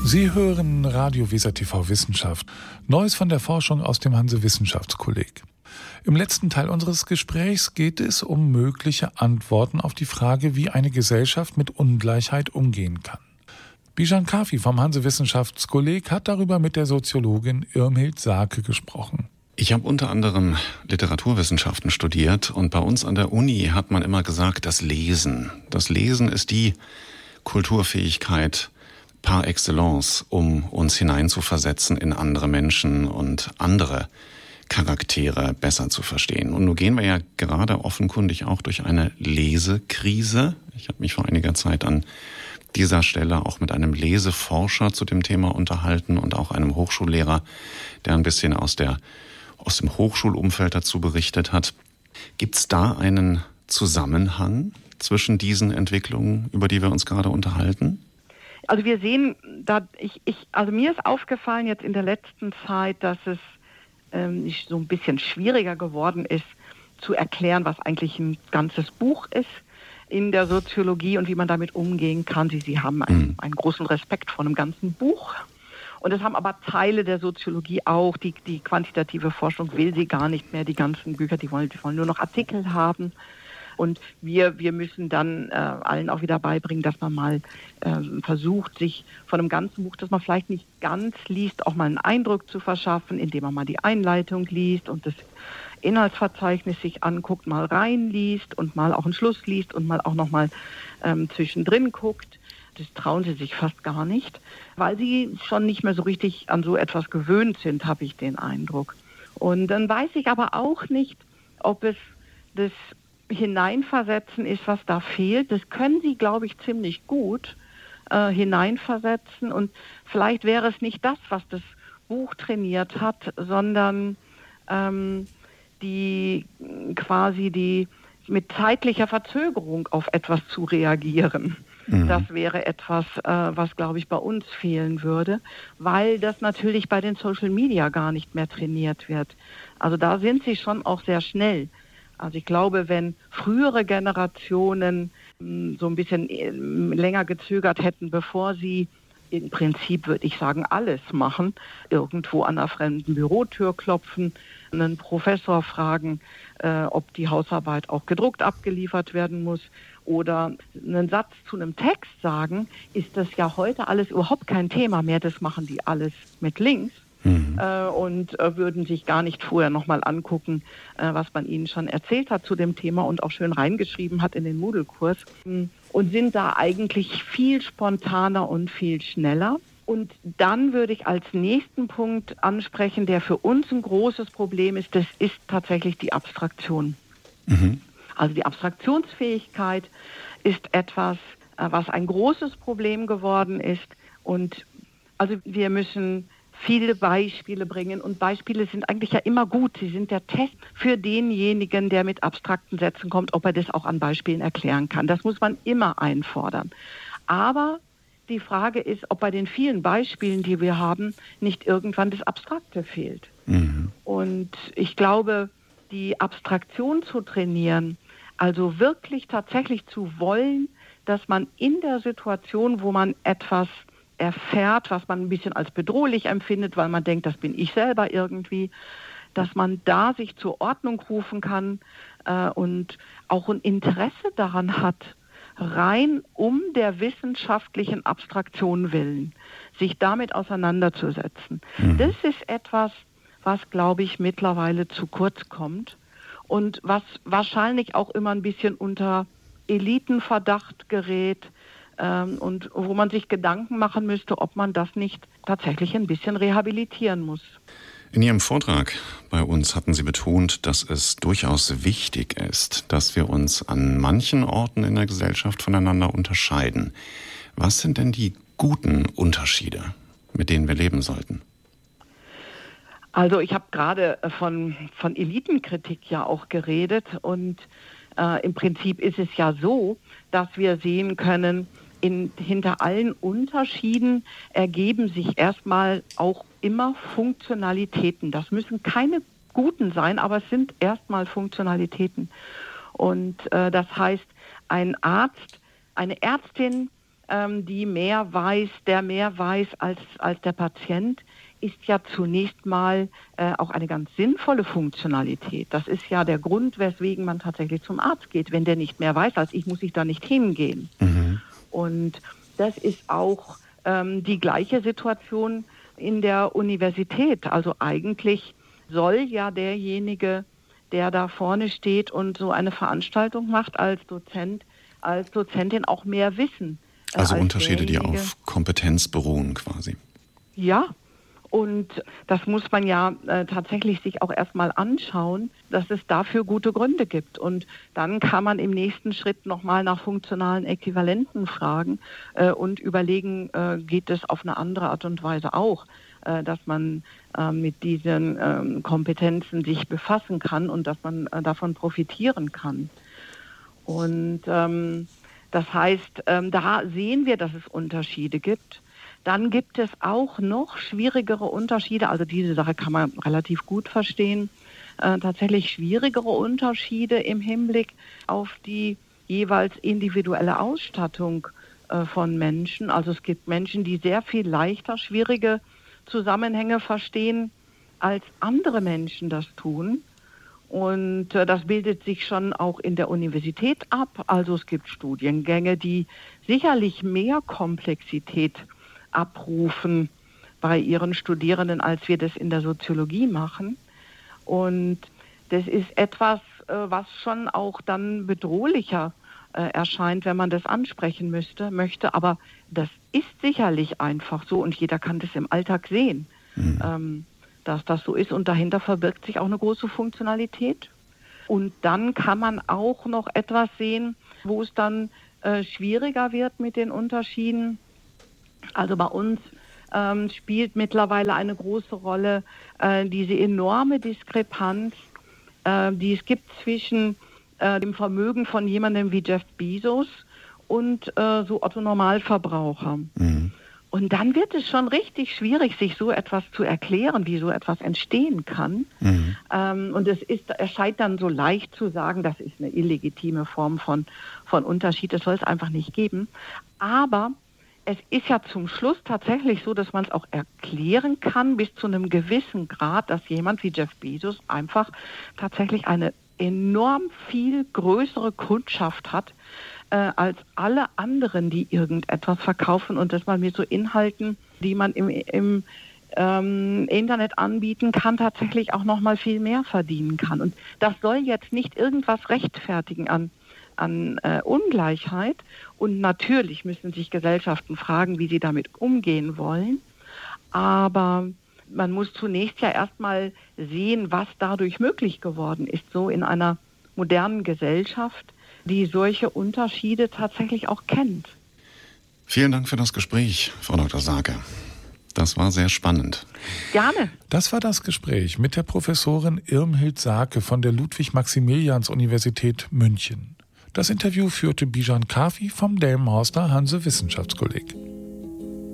Sie hören Radio Weser TV Wissenschaft. Neues von der Forschung aus dem Hanse-Wissenschaftskolleg. Im letzten Teil unseres Gesprächs geht es um mögliche Antworten auf die Frage, wie eine Gesellschaft mit Ungleichheit umgehen kann. Bijan Kafi vom Hanse-Wissenschaftskolleg hat darüber mit der Soziologin Irmhild Saake gesprochen. Ich habe unter anderem Literaturwissenschaften studiert und bei uns an der Uni hat man immer gesagt, das Lesen ist die Kulturfähigkeit par excellence, um uns hineinzuversetzen in andere Menschen und andere Charaktere besser zu verstehen. Und nun gehen wir ja gerade offenkundig auch durch eine Lesekrise. Ich habe mich vor einiger Zeit an dieser Stelle auch mit einem Leseforscher zu dem Thema unterhalten und auch einem Hochschullehrer, der ein bisschen aus dem Hochschulumfeld dazu berichtet hat. Gibt es da einen Zusammenhang zwischen diesen Entwicklungen, über die wir uns gerade unterhalten? Also wir sehen, also mir ist aufgefallen jetzt in der letzten Zeit, dass es so ein bisschen schwieriger geworden ist, zu erklären, was eigentlich ein ganzes Buch ist in der Soziologie und wie man damit umgehen kann. Sie haben einen großen Respekt vor einem ganzen Buch. Und das haben aber Teile der Soziologie auch. Die quantitative Forschung will sie gar nicht mehr, die ganzen Bücher, die wollen nur noch Artikel haben. Und wir müssen dann allen auch wieder beibringen, dass man mal versucht, sich von einem ganzen Buch, das man vielleicht nicht ganz liest, auch mal einen Eindruck zu verschaffen, indem man mal die Einleitung liest und das Inhaltsverzeichnis sich anguckt, mal reinliest und mal auch einen Schluss liest und mal auch nochmal zwischendrin guckt. Das trauen sie sich fast gar nicht, weil sie schon nicht mehr so richtig an so etwas gewöhnt sind, habe ich den Eindruck. Und dann weiß ich aber auch nicht, ob es das Hineinversetzen ist, was da fehlt. Das können sie, glaube ich, ziemlich gut hineinversetzen. Und vielleicht wäre es nicht das, was das Buch trainiert hat, sondern die mit zeitlicher Verzögerung auf etwas zu reagieren. Das wäre etwas, was, glaube ich, bei uns fehlen würde, weil das natürlich bei den Social Media gar nicht mehr trainiert wird. Also da sind sie schon auch sehr schnell. Also ich glaube, wenn frühere Generationen so ein bisschen länger gezögert hätten, bevor sie im Prinzip, würde ich sagen, alles machen, irgendwo an einer fremden Bürotür klopfen, einen Professor fragen, ob die Hausarbeit auch gedruckt abgeliefert werden muss oder einen Satz zu einem Text sagen, ist das ja heute alles überhaupt kein Thema mehr. Das machen die alles mit Links. Und würden sich gar nicht vorher nochmal angucken, was man ihnen schon erzählt hat zu dem Thema und auch schön reingeschrieben hat in den Moodle-Kurs und sind da eigentlich viel spontaner und viel schneller. Und dann würde ich als nächsten Punkt ansprechen, der für uns ein großes Problem ist, das ist tatsächlich die Abstraktion. Also die Abstraktionsfähigkeit ist etwas, was ein großes Problem geworden ist. Und also wir müssen viele Beispiele bringen und Beispiele sind eigentlich ja immer gut. Sie sind der Test für denjenigen, der mit abstrakten Sätzen kommt, ob er das auch an Beispielen erklären kann. Das muss man immer einfordern. Aber die Frage ist, ob bei den vielen Beispielen, die wir haben, nicht irgendwann das Abstrakte fehlt. Und ich glaube, die Abstraktion zu trainieren, also wirklich tatsächlich zu wollen, dass man in der Situation, wo man etwas erfährt, was man ein bisschen als bedrohlich empfindet, weil man denkt, das bin ich selber irgendwie, dass man da sich zur Ordnung rufen kann und auch ein Interesse daran hat, rein um der wissenschaftlichen Abstraktion willen, sich damit auseinanderzusetzen. Das ist etwas, was, glaube ich, mittlerweile zu kurz kommt und was wahrscheinlich auch immer ein bisschen unter Elitenverdacht gerät, und wo man sich Gedanken machen müsste, ob man das nicht tatsächlich ein bisschen rehabilitieren muss. In Ihrem Vortrag bei uns hatten Sie betont, dass es durchaus wichtig ist, dass wir uns an manchen Orten in der Gesellschaft voneinander unterscheiden. Was sind denn die guten Unterschiede, mit denen wir leben sollten? Also ich habe gerade von Elitenkritik ja auch geredet und im Prinzip ist es ja so, dass wir sehen können, hinter allen Unterschieden ergeben sich erstmal auch immer Funktionalitäten. Das müssen keine guten sein, aber es sind erstmal Funktionalitäten. Und das heißt, ein Arzt, eine Ärztin der mehr weiß als der Patient, ist ja zunächst mal auch eine ganz sinnvolle Funktionalität. Das ist ja der Grund, weswegen man tatsächlich zum Arzt geht. Wenn der nicht mehr weiß als ich, muss ich da nicht hingehen. Mhm. Und das ist auch die gleiche Situation in der Universität. Also eigentlich soll ja derjenige, der da vorne steht und so eine Veranstaltung macht, als Dozentin auch mehr wissen. Also Unterschiede, die auf Kompetenz beruhen quasi. Ja, und das muss man ja tatsächlich sich auch erstmal anschauen, dass es dafür gute Gründe gibt. Und dann kann man im nächsten Schritt nochmal nach funktionalen Äquivalenten fragen und überlegen, geht es auf eine andere Art und Weise auch, dass man mit diesen Kompetenzen sich befassen kann und dass man davon profitieren kann. Und das heißt, da sehen wir, dass es Unterschiede gibt. Dann gibt es auch noch schwierigere Unterschiede, also diese Sache kann man relativ gut verstehen, tatsächlich schwierigere Unterschiede im Hinblick auf die jeweils individuelle Ausstattung von Menschen. Also es gibt Menschen, die sehr viel leichter schwierige Zusammenhänge verstehen, als andere Menschen das tun. Und das bildet sich schon auch in der Universität ab. Also es gibt Studiengänge, die sicherlich mehr Komplexität abrufen bei ihren Studierenden, als wir das in der Soziologie machen. Und das ist etwas, was schon auch dann bedrohlicher erscheint, wenn man das ansprechen möchte. Aber das ist sicherlich einfach so und jeder kann das im Alltag sehen, dass das so ist. Und dahinter verbirgt sich auch eine große Funktionalität. Und dann kann man auch noch etwas sehen, wo es dann schwieriger wird mit den Unterschieden. Also bei uns spielt mittlerweile eine große Rolle diese enorme Diskrepanz, die es gibt zwischen dem Vermögen von jemandem wie Jeff Bezos und so Otto-Normalverbraucher. Mhm. Und dann wird es schon richtig schwierig, sich so etwas zu erklären, wie so etwas entstehen kann. Mhm. Und es erscheint dann so leicht zu sagen, das ist eine illegitime Form von Unterschied, das soll es einfach nicht geben. Aber es ist ja zum Schluss tatsächlich so, dass man es auch erklären kann, bis zu einem gewissen Grad, dass jemand wie Jeff Bezos einfach tatsächlich eine enorm viel größere Kundschaft hat, als alle anderen, die irgendetwas verkaufen und das mal mit so Inhalten, die man im Internet anbieten kann, tatsächlich auch noch mal viel mehr verdienen kann. Und das soll jetzt nicht irgendwas rechtfertigen an Ungleichheit. Und natürlich müssen sich Gesellschaften fragen, wie sie damit umgehen wollen. Aber man muss zunächst ja erstmal sehen, was dadurch möglich geworden ist, so in einer modernen Gesellschaft, die solche Unterschiede tatsächlich auch kennt. Vielen Dank für das Gespräch, Frau Dr. Sake. Das war sehr spannend. Gerne. Das war das Gespräch mit der Professorin Irmhild Sake von der Ludwig-Maximilians-Universität München. Das Interview führte Bijan Kafi vom Delmenhorster Hanse-Wissenschaftskolleg.